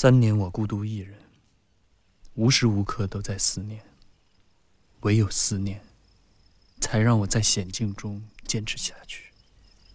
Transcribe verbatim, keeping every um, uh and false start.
三年我孤独一人，无时无刻都在思念，唯有思念，才让我在险境中坚持下去。